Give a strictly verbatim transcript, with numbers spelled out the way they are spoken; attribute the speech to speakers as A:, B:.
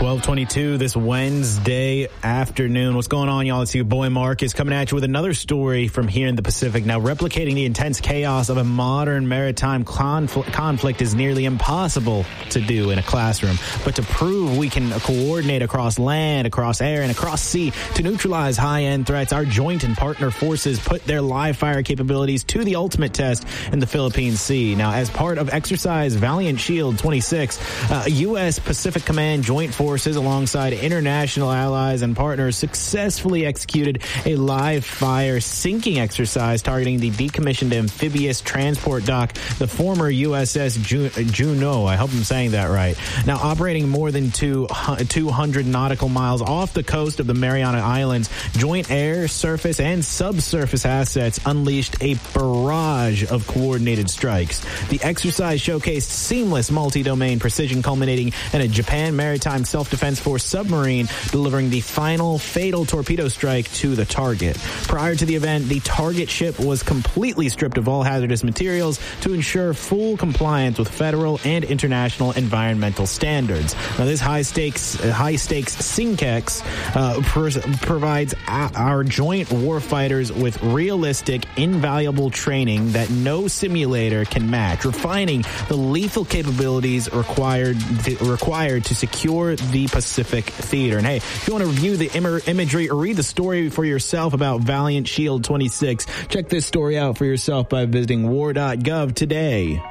A: twelve twenty-two this Wednesday afternoon. What's going on, y'all? It's your boy Marcus coming at you with another story from here in the Pacific. Now, replicating the intense chaos of a modern maritime confl- conflict is nearly impossible to do in a classroom. But to prove we can coordinate across land, across air, and across sea to neutralize high-end threats, our joint and partner forces put their live fire capabilities to the ultimate test in the Philippine Sea. Now, as part of Exercise Valiant Shield twenty-six, uh, U S Pacific Command Joint Forces alongside international allies and partners successfully executed a live fire sinking exercise targeting the decommissioned amphibious transport dock, the former U S S Juneau. I hope I'm saying that right. Now, operating more than two hundred nautical miles off the coast of the Mariana Islands, joint air, surface, and subsurface assets unleashed a barrage of coordinated strikes. The exercise showcased seamless multi-domain precision culminating in a Japan Maritime Self-Defense Force submarine delivering the final fatal torpedo strike to the target. Prior to the event, the target ship was completely stripped of all hazardous materials to ensure full compliance with federal and international environmental standards. Now, this high-stakes high-stakes SINKEX uh, pr- provides a- our joint warfighters with realistic, invaluable training that no simulator can match, refining the lethal capabilities required th- required to secure the Pacific theater. And hey, if you want to review the Im- imagery or read the story for yourself about Valiant Shield twenty-six, check this story out for yourself by visiting war dot gov today.